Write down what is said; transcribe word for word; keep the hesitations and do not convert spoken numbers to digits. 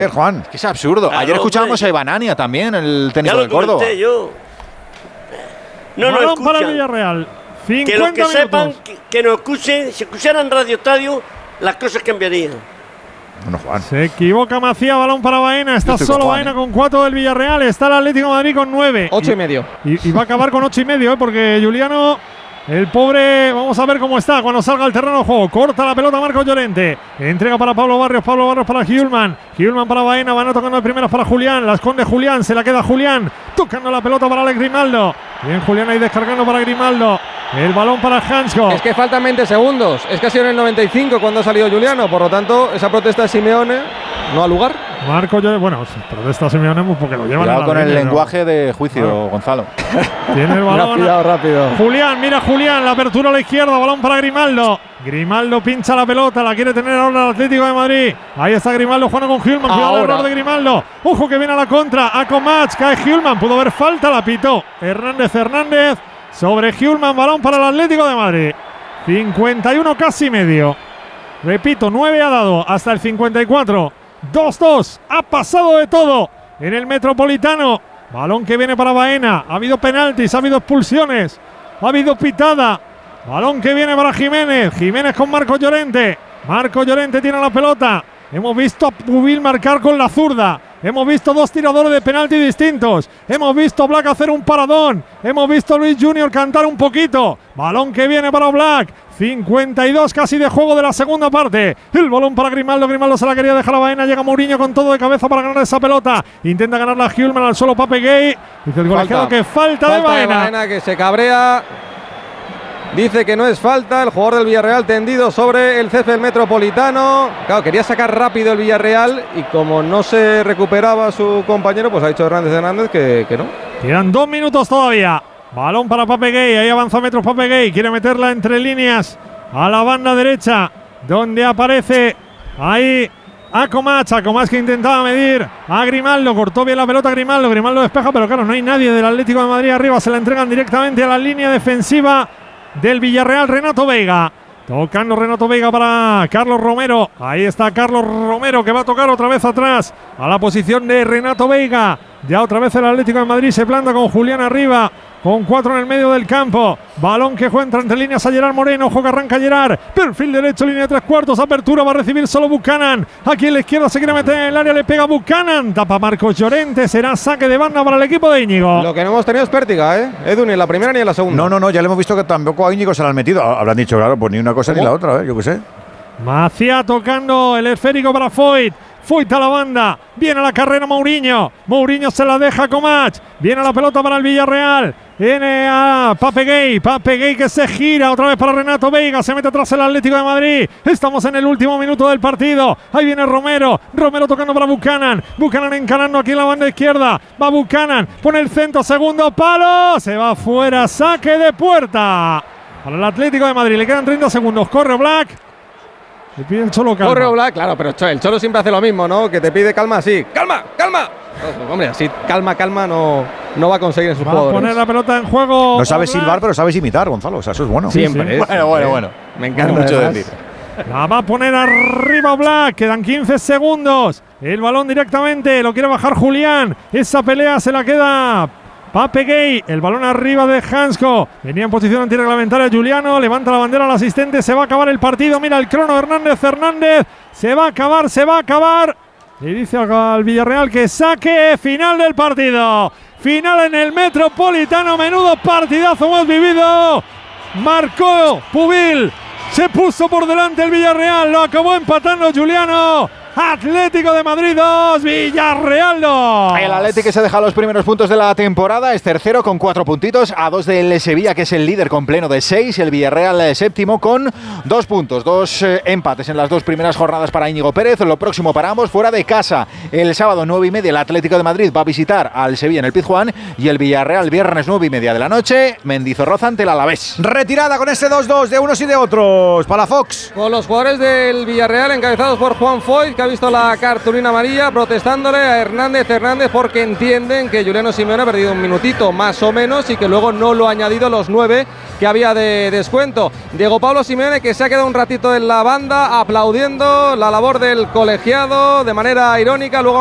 Juan. Es que es absurdo. Claro, Ayer escuchábamos hombre. a Ibanania también, el técnico Ya del lo Córdoba. comenté yo. No nos Balón para el escuchan. Villarreal. Que cincuenta los que minutos. sepan, que, que nos escuchen, si escucharan Radio Estadio, las cosas cambiarían. Bueno, Juan. Se equivoca Macías, balón para Baena. Está Estoy solo con Juan, Baena eh. con cuatro del Villarreal. Está el Atlético de Madrid con nueve. Ocho y medio. Y, y va a acabar con ocho y medio, ¿eh? Porque Juliano, el pobre, vamos a ver cómo está cuando salga al terreno de juego. Corta la pelota Marcos Llorente. Entrega para Pablo Barrios. Pablo Barrios para Hjulman. Hjulman para Baena. Baena tocando de primeras para Julián. La esconde Julián. Se la queda Julián. Tocando la pelota para Alex Grimaldo. Bien, Julián ahí descargando para Grimaldo. El balón para Hansko. Es que faltan veinte segundos. Es que ha sido en el noventa y cinco cuando ha salido Juliano. Por lo tanto, esa protesta de Simeone no ha lugar. Marco Llorente. Bueno, protesta Simeone porque lo llevan a Cuidado la con el línea, ¿no? lenguaje de juicio, Claro. Gonzalo. Tiene el Me ha balón. pillado rápido. Julián, mira Julián, la apertura a la izquierda, balón para Grimaldo. Grimaldo pincha la pelota, la quiere tener ahora el Atlético de Madrid. Ahí está Grimaldo jugando con Hjulman, cuidado el Ahora. error de Grimaldo. Ojo que viene a la contra, a Comach, cae Hjulman, pudo haber falta, la pitó Hernández Hernández sobre Hjulman, balón para el Atlético de Madrid. cincuenta y uno casi medio. Repito, nueve ha dado hasta el cincuenta y cuatro. dos dos, ha pasado de todo en el Metropolitano. Balón que viene para Baena. Ha habido penaltis, ha habido expulsiones, ha habido pitada. Balón que viene para Jiménez. Jiménez con Marco Llorente. Marco Llorente tiene la pelota. Hemos visto a Pubil marcar con la zurda. Hemos visto dos tiradores de penalti distintos. Hemos visto a Black hacer un paradón. Hemos visto a Luis Junior cantar un poquito. Balón que viene para Black. cincuenta y dos casi de juego de la segunda parte. El balón para Grimaldo. Grimaldo se la quería dejar a Baena. Llega Mourinho con todo de cabeza para ganar esa pelota. Intenta ganarla a Hjulman al solo Pape Gay. Dice el colegiado que falta, falta de Baena. de Baena, que se cabrea. Dice que no es falta. El jugador del Villarreal tendido sobre el césped del Metropolitano. Claro, quería sacar rápido el Villarreal y como no se recuperaba su compañero, pues ha dicho Hernández Hernández que, que no. Quedan dos minutos todavía. Balón para Pape Gay. Ahí avanza metros Pape Gay. Quiere meterla entre líneas a la banda derecha, donde aparece ahí a Comach. A Comach que intentaba medir a Grimaldo. Cortó bien la pelota Grimaldo. Grimaldo despeja, pero claro, no hay nadie del Atlético de Madrid arriba. Se la entregan directamente a la línea defensiva del Villarreal. Renato Veiga. Tocando Renato Veiga para Carlos Romero. Ahí está Carlos Romero que va a tocar otra vez atrás a la posición de Renato Veiga. Ya otra vez el Atlético de Madrid se planta con Julián arriba, con cuatro en el medio del campo. Balón que juega entre líneas a Gerard Moreno. Ojo que arranca Gerard. Perfil derecho, línea de tres cuartos. Apertura, va a recibir solo Buchanan. Aquí en la izquierda se quiere meter en el área. Le pega Buchanan. Tapa Marcos Llorente. Será saque de banda para el equipo de Íñigo. Lo que no hemos tenido es pértiga, ¿eh? Edu, ni en la primera ni en la segunda. No, no, no, ya le hemos visto que tampoco a Íñigo se la han metido. Habrán dicho, claro, pues ni una cosa ¿Cómo? ni la otra, ¿eh? Yo qué sé. Macías tocando el esférico para Foyt. Foyt a la banda. Viene a la carrera Mourinho. Mourinho se la deja a Comach. Viene la pelota para el Villarreal. Viene a Pape Gay. Pape Gay que se gira otra vez para Renato Veiga. Se mete atrás el Atlético de Madrid. Estamos en el último minuto del partido. Ahí viene Romero. Romero tocando para Buchanan. Buchanan encarando aquí en la banda izquierda. Va Buchanan. Pone el centro. Segundo palo. Se va fuera. Saque de puerta para el Atlético de Madrid. Le quedan treinta segundos. Corre Black. Le pide el Cholo calma. Corre Oblak, claro, pero el Cholo siempre hace lo mismo, ¿no? Que te pide calma así. ¡Calma! ¡Calma! No, hombre, así calma, calma no, no va a conseguir en sus Va a jugadores. poner la pelota en juego. No sabes Oblak. silbar, pero sabes imitar, Gonzalo. O sea, eso es bueno. Siempre. Sí, ¿eh? Bueno, bueno, bueno. Me encanta Mucho además. decir. La va a poner arriba Black. Quedan quince segundos. El balón directamente. Lo quiere bajar Julián. Esa pelea se la queda Pape Gay. El balón arriba de Hansko. Venía en posición antirreglamentaria Juliano. Levanta la bandera al asistente. Se va a acabar el partido. Mira el crono Hernández Hernández. Se va a acabar, se va a acabar. Y dice al Villarreal que saque final del partido. Final en el Metropolitano. Menudo partidazo hemos vivido. Marcó Pubil. Se puso por delante el Villarreal. Lo acabó empatando Juliano. Atlético de Madrid dos, Villarreal dos. El Atlético que se deja los primeros puntos de la temporada es tercero con cuatro puntitos, a dos del Sevilla que es el líder con pleno de seis, el Villarreal eh, séptimo con dos puntos, dos eh, empates en las dos primeras jornadas para Íñigo Pérez. Lo próximo para ambos fuera de casa. El sábado nueve y media el Atlético de Madrid va a visitar al Sevilla en el Pizjuán y el Villarreal viernes nueve y media de la noche, Mendizorroza ante el Alavés. Retirada con este dos dos de unos y de otros para Fox. Con los jugadores del Villarreal encabezados por Juan Foyt, que ha visto la cartulina amarilla protestándole a Hernández Hernández porque entienden que Juliano Simeone ha perdido un minutito más o menos y que luego no lo ha añadido los nueve que había de descuento. Diego Pablo Simeone, que se ha quedado un ratito en la banda aplaudiendo la labor del colegiado de manera irónica, luego